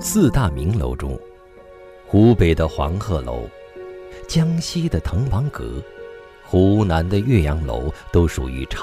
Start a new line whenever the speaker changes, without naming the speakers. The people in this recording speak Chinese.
四大名楼中，湖北的黄鹤楼、江西的滕王阁、湖南的岳阳楼都属于